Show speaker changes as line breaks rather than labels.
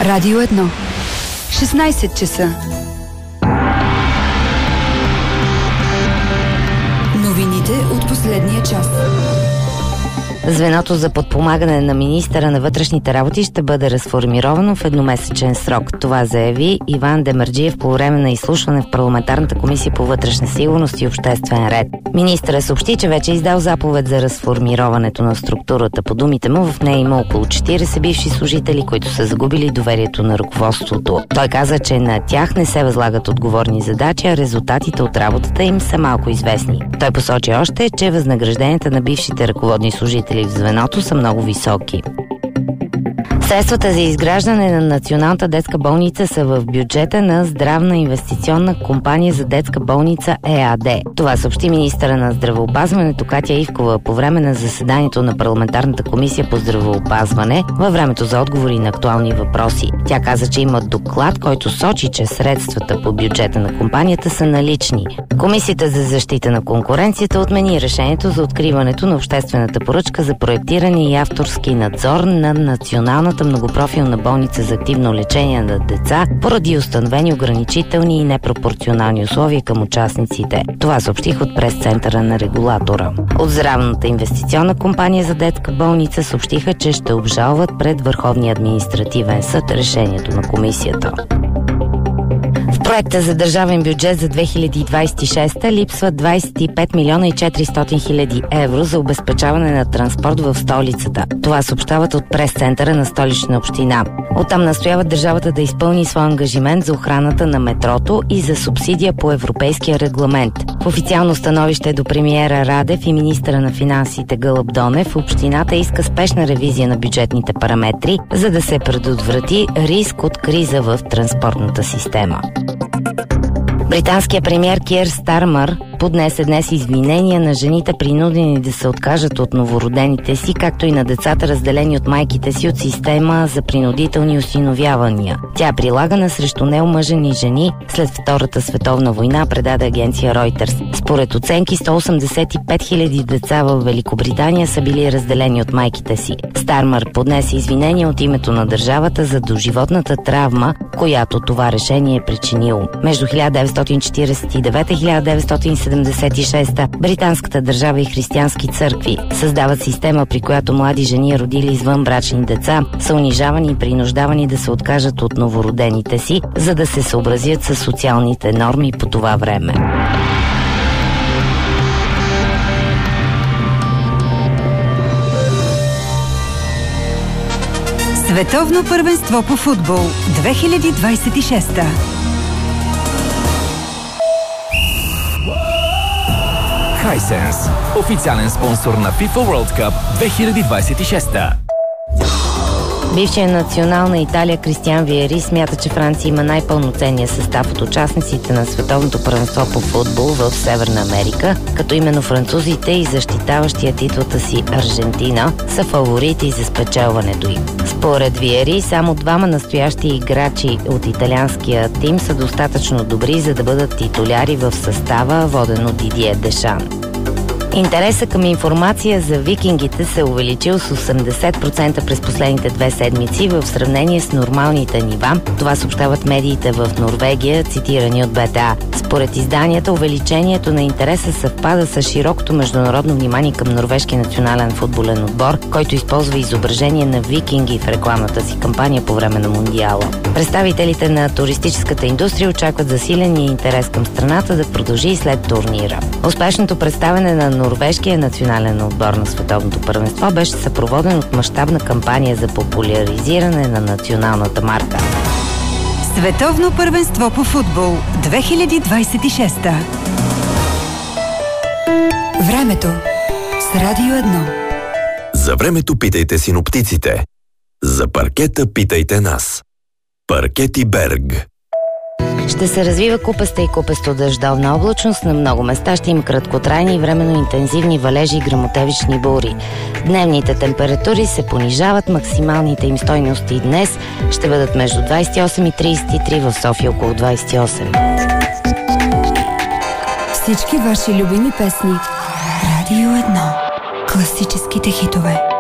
Радио 1. 16 часа. Новините от последния час.
Звеното за подпомагане на министъра на вътрешните работи ще бъде разформировано в едномесечен срок. Това заяви Иван Демерджиев по време на изслушване в парламентарната комисия по вътрешна сигурност и обществен ред. Министърът съобщи, че вече издал заповед за разформироването на структурата. По думите му, в нея има около 40 бивши служители, които са загубили доверието на ръководството. Той каза, че на тях не се възлагат отговорни задачи, а резултатите от работата им са малко известни. Той посочи още, че възнагражденията на бившите ръководни служители в звеното са много високи. Средствата за изграждане на Националната детска болница са в бюджета на Здравна инвестиционна компания за детска болница ЕАД. Това съобщи министъра на здравеопазването Катя Ивкова по време на заседанието на парламентарната комисия по здравеопазване във времето за отговори на актуални въпроси. Тя каза, че има доклад, който сочи, че средствата по бюджета на компанията са налични. Комисията за защита на конкуренцията отмени решението за откриването на обществената поръчка за проектиране и авторски надзор на Националната многопрофилна болница за активно лечение на деца поради установени ограничителни и непропорционални условия към участниците. Това съобщих от прес-центъра на регулатора. От Здравната инвестиционна компания за детска болница съобщиха, че ще обжалват пред Върховния административен съд решението на комисията. В проекта за държавен бюджет за 2026 липсват 25 милиона и 400 хиляди евро за обезпечаване на транспорт в столицата. Това съобщават от прес-центъра на Столична община. Оттам настояват държавата да изпълни своя ангажимент за охраната на метрото и за субсидия по европейския регламент. В официално становище до премиера Радев и министъра на финансите Гълъб Донев, общината иска спешна ревизия на бюджетните параметри, за да се предотврати риск от криза в транспортната система. Британският премиер Кир Стармър поднесе днес извинения на жените, принудени да се откажат от новородените си, както и на децата, разделени от майките си от система за принудителни осиновявания. Тя е прилагана срещу неомъжени жени след Втората световна война, предаде агенция Reuters. Според оценки, 185 хиляди деца в Великобритания са били разделени от майките си. Стармър поднесе извинения от името на държавата за доживотната травма, която това решение е причинило. Между 1949 и 1976 британската държава и християнски църкви създават система, при която млади жени, родили извънбрачни деца, са унижавани и принуждавани да се откажат от новородените си, за да се съобразят с социалните норми по това време.
Световно първенство по футбол 2026.
Hisense, официален спонсор на FIFA World Cup 2026.
Бившият национал на Италия Кристиан Виери смята, че Франция има най-пълноценния състав от участниците на Световното първенство по футбол в Северна Америка, като именно французите и защитаващия титлата си Аржентина са фаворити за спечелването им. Според Виери, само двама настоящи играчи от италианския тим са достатъчно добри, за да бъдат титуляри в състава, воден от Дидие Дешан. Интересът към информация за викингите се увеличил с 80% през последните 2 седмици в сравнение с нормалните нива. Това съобщават медиите в Норвегия, цитирани от БТА. Според изданията, увеличението на интереса съвпада с широкото международно внимание към норвежкия национален футболен отбор, който използва изображение на викинги в рекламната си кампания по време на Мундиала. Представителите на туристическата индустрия очакват засилен интерес към страната да продължи и след турнира. Успешното представяне на норвежкия национален отбор на Световното първенство беше съпроводен от мащабна кампания за популяризиране на националната марка.
Световно първенство по футбол 2026. Времето с Радио 1.
За времето питайте синоптиците. За паркета питайте нас. Паркети Берг.
Ще се развива купеста и купесто-дъждовна облачност. На много места ще има краткотрайни и временно интензивни валежи и гръмотевични бури. Дневните температури се понижават. Максималните им стойности днес ще бъдат между 28 и 33, в София около 28.
Всички ваши любими песни. Радио 1. Класическите хитове.